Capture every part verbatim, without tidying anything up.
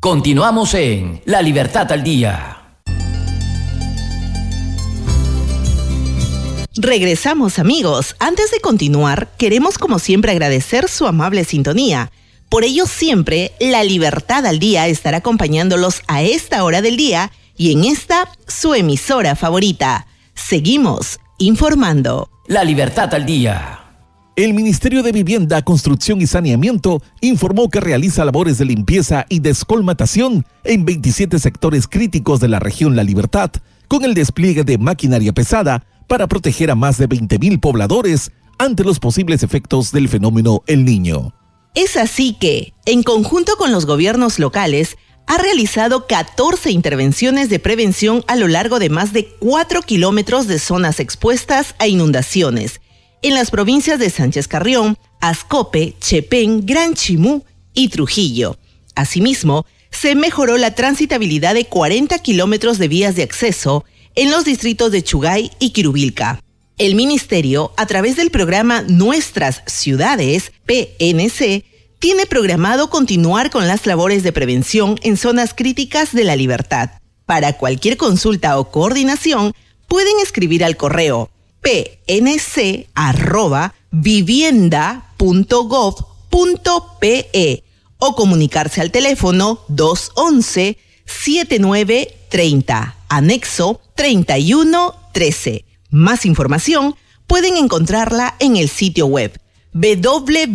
Continuamos en La Libertad al Día. Regresamos, amigos. Antes de continuar, queremos como siempre agradecer su amable sintonía. Por ello siempre, La Libertad al Día estará acompañándolos a esta hora del día y en esta, su emisora favorita. Seguimos informando. La Libertad al Día. El Ministerio de Vivienda, Construcción y Saneamiento informó que realiza labores de limpieza y descolmatación en veintisiete sectores críticos de la región La Libertad, con el despliegue de maquinaria pesada para proteger a más de veinte mil pobladores ante los posibles efectos del fenómeno El Niño. Es así que, en conjunto con los gobiernos locales, ha realizado catorce intervenciones de prevención a lo largo de más de cuatro kilómetros de zonas expuestas a inundaciones, en las provincias de Sánchez Carrión, Ascope, Chepén, Gran Chimú y Trujillo. Asimismo, se mejoró la transitabilidad de cuarenta kilómetros de vías de acceso en los distritos de Chugay y Quirubilca. El Ministerio, a través del programa Nuestras Ciudades, P N C, tiene programado continuar con las labores de prevención en zonas críticas de La Libertad. Para cualquier consulta o coordinación, pueden escribir al correo p n c arroba vivienda punto gov punto p e o comunicarse al teléfono dos once, setenta y nueve treinta, anexo treinta y uno trece. Más información pueden encontrarla en el sitio web w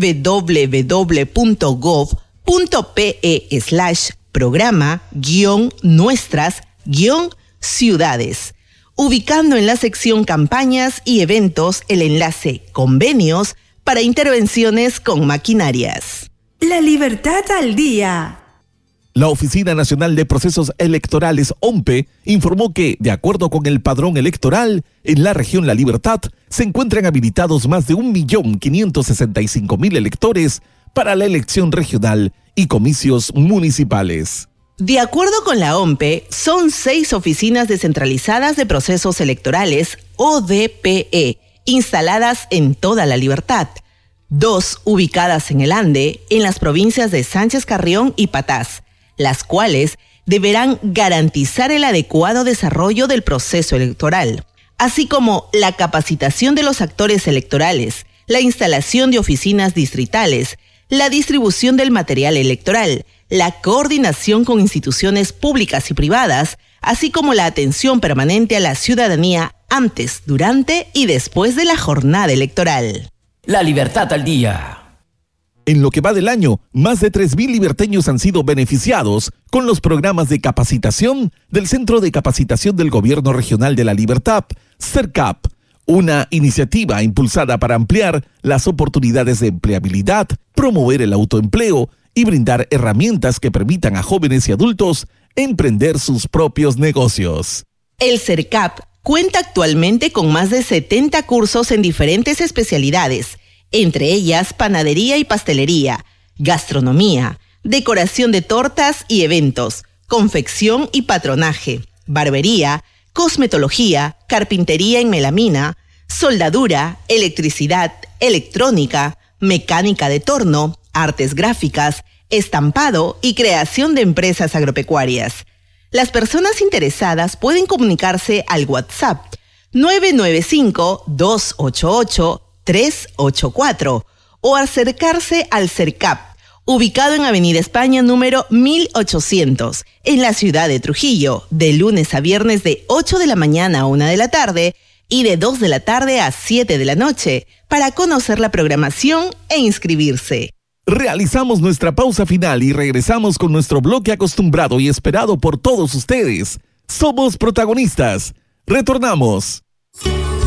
w w punto gov punto p e slash programa guión nuestras guión ciudades, ubicando en la sección Campañas y Eventos el enlace Convenios para intervenciones con maquinarias. La Libertad al Día. La Oficina Nacional de Procesos Electorales, O M P E, informó que, de acuerdo con el padrón electoral, en la región La Libertad se encuentran habilitados más de un millón quinientos sesenta y cinco mil electores para la elección regional y comicios municipales. De acuerdo con la O M P E, son seis oficinas descentralizadas de procesos electorales, O D P E, instaladas en toda La Libertad, dos ubicadas en el Ande, en las provincias de Sánchez Carrión y Patás, las cuales deberán garantizar el adecuado desarrollo del proceso electoral, así como la capacitación de los actores electorales, la instalación de oficinas distritales, la distribución del material electoral, la coordinación con instituciones públicas y privadas, así como la atención permanente a la ciudadanía antes, durante y después de la jornada electoral. La Libertad al Día. En lo que va del año, más de tres mil liberteños han sido beneficiados con los programas de capacitación del Centro de Capacitación del Gobierno Regional de La Libertad, CERCAP, una iniciativa impulsada para ampliar las oportunidades de empleabilidad, promover el autoempleo y brindar herramientas que permitan a jóvenes y adultos emprender sus propios negocios. El CERCAP cuenta actualmente con más de setenta cursos en diferentes especialidades, entre ellas panadería y pastelería, gastronomía, decoración de tortas y eventos, confección y patronaje, barbería, cosmetología, carpintería en melamina, soldadura, electricidad, electrónica, mecánica de torno, artes gráficas, estampado y creación de empresas agropecuarias. Las personas interesadas pueden comunicarse al WhatsApp nueve nueve cinco, dos ocho ocho, tres ocho cuatro o acercarse al CERCAP, ubicado en Avenida España número mil ochocientos, en la ciudad de Trujillo, de lunes a viernes de ocho de la mañana a una de la tarde y de dos de la tarde a siete de la noche, para conocer la programación e inscribirse. Realizamos nuestra pausa final y regresamos con nuestro bloque acostumbrado y esperado por todos ustedes. Somos protagonistas. Retornamos.